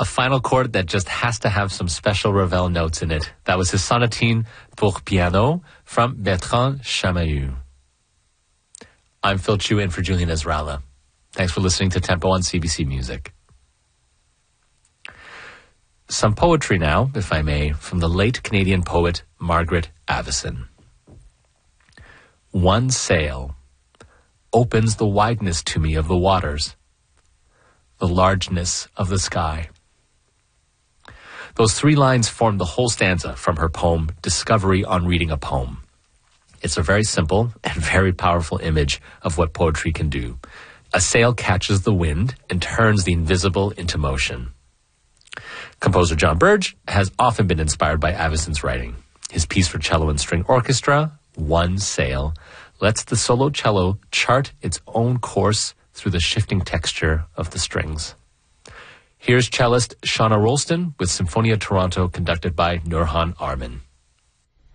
a final chord that just has to have some special Ravel notes in it. That was his sonatine pour piano from Bertrand Chamayou. I'm Phil Chu in for Julian Ezralla. Thanks for listening to Tempo on CBC Music. Some poetry now, if I may, from the late Canadian poet Margaret Avison. One sail opens the wideness to me of the waters, the largeness of the sky. Those 3 lines form the whole stanza from her poem, Discovery on Reading a Poem. It's a very simple and very powerful image of what poetry can do. A sail catches the wind and turns the invisible into motion. Composer John Burge has often been inspired by Avison's writing. His piece for cello and string orchestra, One Sail, lets the solo cello chart its own course through the shifting texture of the strings. Here's cellist Shauna Rolston with Symphonia Toronto, conducted by Nurhan Armin.